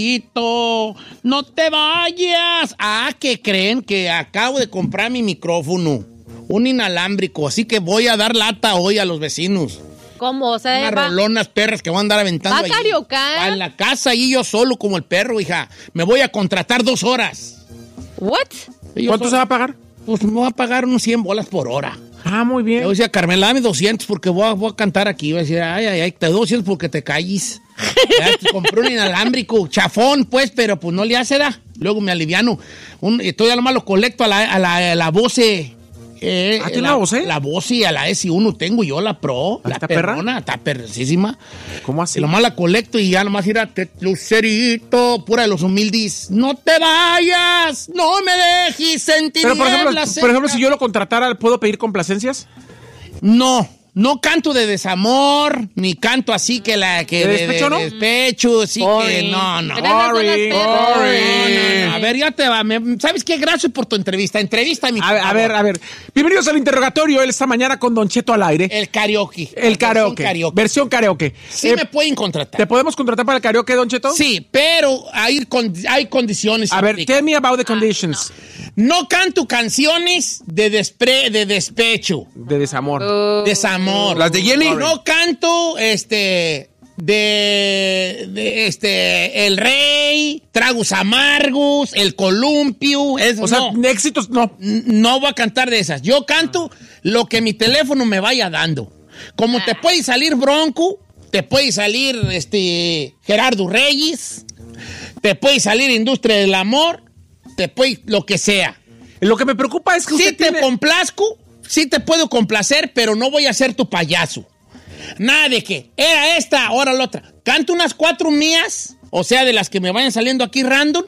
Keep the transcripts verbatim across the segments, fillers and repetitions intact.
No te vayas. Ah, ¿qué creen? Que acabo de comprar mi micrófono. Un inalámbrico. Así que voy a dar lata hoy a los vecinos. ¿Cómo? O sea, unas va... rolonas perras que van a andar aventando. ¿Va a cariocar? En la casa ahí yo solo como el perro, hija. Me voy a contratar dos horas. ¿What? ¿Cuánto se va a pagar? Pues me voy a pagar unos cien bolas por hora. Ah, muy bien. Yo decía, Carmela, dame doscientos porque voy a, voy a cantar aquí. Voy a decir, ay, ay, ay, te doy doscientos porque te calles. Ya, te compré un inalámbrico, chafón, pues, pero pues no le hace, da. Luego me aliviano. Un, estoy a lo más lo colecto a la, a la, a la Bose. Eh, ¿Ah, tiene la Bose? La Bose y a la S uno tengo yo, la Pro. La ¿Está perrona, está perrosísima. ¿Cómo así? Y lo más la colecto y ya nomás ir a te, Lucerito, pura de los humildes. No te vayas, no me dejes sentir. Pero por ejemplo, por ejemplo, si yo lo contratara, ¿puedo pedir complacencias? No. No canto de desamor, ni canto así que la que ¿De despecho, de, no? de despecho, sí que no, no. Sorry, sorry. No, no, no. A ver, ya te va. Me, ¿sabes qué? Gracias por tu entrevista. Entrevista a mi A ver, a ver, a ver. Bienvenidos al interrogatorio. Él esta mañana con Don Cheto al aire. El karaoke. El karaoke. karaoke. Versión karaoke. Sí eh, me pueden contratar. ¿Te podemos contratar para el karaoke, Don Cheto? Sí, pero hay, con, hay condiciones. A ver, tell me about the conditions. No canto canciones de, despre, de despecho. De desamor. Uh, Desamor. Las de Jenny. No canto, este, de, de, este, El Rey, Tragos Amargos, El Columpio. Eso, O sea, no. éxitos, no. No voy a cantar de esas. Yo canto lo que mi teléfono me vaya dando. Como te puede salir Bronco, te puede salir, este, Gerardo Reyes, te puede salir Industria del Amor, te puede, lo que sea. Lo que me preocupa es que usted Sí te tiene... complazco, sí te puedo complacer, pero no voy a ser tu payaso. Nada de que era esta, ahora la otra. Canto unas cuatro mías, o sea, de las que me vayan saliendo aquí random,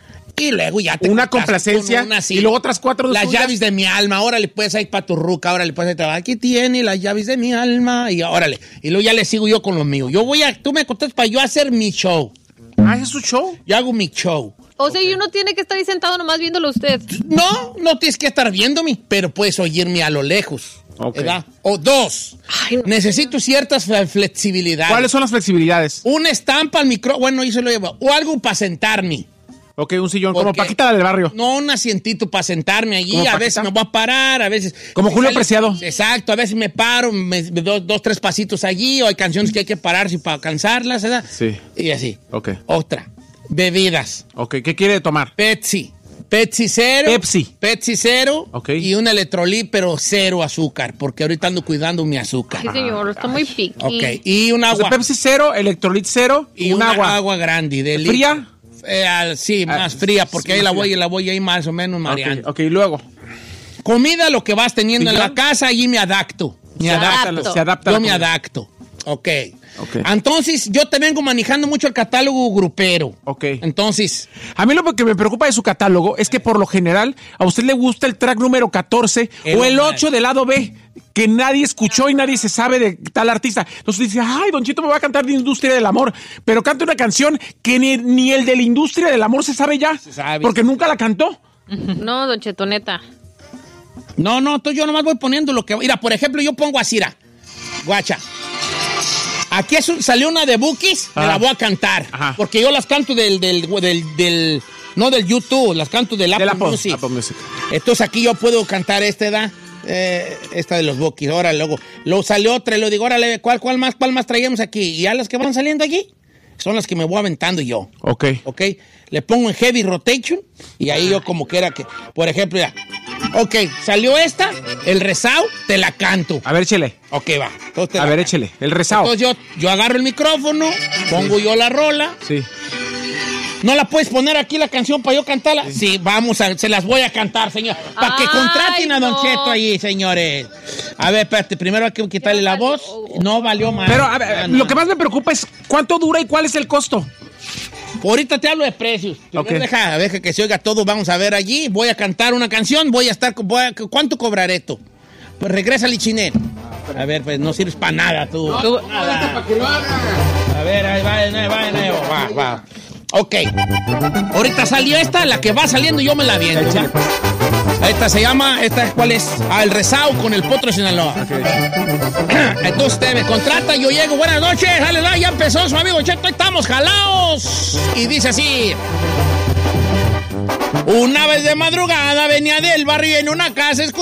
y luego ya te una complazco complacencia con una así. y luego otras cuatro de Las suyas. llaves de mi alma, ahora le puedes ir para tu ruca, ahora le puedes ir, aquí tiene las llaves de mi alma, y órale. Y luego ya le sigo yo con lo mío. Yo voy a, tú me contestas para yo hacer mi show. Ah, ¿es su show? Yo hago mi show. O sea, y uno tiene que estar ahí sentado nomás viéndolo usted. No, no tienes que estar viéndome, pero puedes oírme a lo lejos. Ok. ¿Verdad? O dos, Ay, no. necesito ciertas fle- flexibilidades. ¿Cuáles son las flexibilidades? Una estampa al micrófono, bueno, yo se lo llevo. O algo para sentarme. Ok, un sillón, ¿Por como qué? Paquita la del barrio. No, un asientito para sentarme allí. ¿Como A Paquita? veces me voy a parar, a veces... Como me Julio sale- Preciado. Exacto, a veces me paro, me, me doy dos, tres pasitos allí, o hay canciones que hay que pararse para alcanzarlas, ¿verdad? Sí. Y así. Ok. Otra, bebidas. Ok, ¿qué quiere tomar? Pepsi. Pepsi cero. Pepsi. Pepsi cero. Ok. Y un electrolit, pero cero azúcar, porque ahorita ando cuidando mi azúcar. Sí, señor, está muy piqui. Ok. Y un O agua. sea, Pepsi cero, Electrolit cero y y un una agua. agua grande. De litro. ¿Fría? Eh, al- sí, Ah, más fría, porque sí, ahí más la fría. voy, la voy ahí más o menos mareando. Ok, ok, luego. Comida, lo que vas teniendo en ¿Sí, la claro? casa, allí me adapto. Me Se adapto. adapta. Se adapta. Yo la me comida. adapto. Ok. Ok. Entonces, yo te vengo manejando mucho el catálogo grupero. Ok. Entonces, A mí lo que me preocupa de su catálogo es que por lo general a usted le gusta el track número catorce El o el normal. ocho del lado B, que nadie escuchó y nadie se sabe de tal artista. Entonces dice, ay, Don Chito me va a cantar de Industria del Amor, pero canta una canción que ni, ni el de la Industria del Amor se sabe ya, sabe. porque nunca la cantó. No, Don Chetoneta. no, no, entonces yo nomás voy poniendo lo que... Mira, por ejemplo, yo pongo a Cira. Guacha. Aquí es un- salió una de Bookies, me Ajá. la voy a cantar. Ajá. Porque yo las canto del, del, del, del- no del YouTube, las canto del Apple, Del Apple, Music. Apple Music. Entonces aquí yo puedo cantar esta edad, eh, esta de los Bookies. Ahora luego, luego salió otra y le digo, órale, ¿cuál, cuál más, cuál más traíamos aquí? Y ya las que van saliendo aquí son las que me voy aventando yo. Ok. ¿Ok? Le pongo en heavy rotation y ahí yo como que era que, por ejemplo, ya. Ok, salió esta, el rezao, te la canto. A ver, échele. Ok, va. Entonces te A la ver, canto. échele. El rezao. Entonces yo, yo agarro el micrófono, pongo yo la rola. Sí. ¿No la puedes poner aquí la canción para yo cantarla? Sí, vamos a, se las voy a cantar, señor. Para que Ay, contraten a Don no. Cheto ahí, señores. A ver, espérate, primero hay que quitarle la voz. No valió más. Pero, a ver, lo que más me preocupa es cuánto dura y cuál es el costo. Ahorita te hablo de precios. Primero Ok. deja, deja que se oiga todo. Vamos a ver allí. Voy a cantar una canción. Voy a estar. Voy a- ¿Cuánto cobraré esto? Pues regresa Lichinero. A ver, pues no sirves para nada tú. Tú- nada. A ver, ahí va, ahí va, ahí va, va, va. Ok. Ahorita salió esta, la que va saliendo yo me la viendo. Échale, pues. Esta se llama, esta ¿cuál es? Ah, El Rezao con el Potro de Sinaloa. Entonces usted me contrata, yo llego, buenas noches, dale, dale, ya empezó su amigo Cheto, estamos jalados. Y dice así: una vez de madrugada venía del barrio y en una casa escuché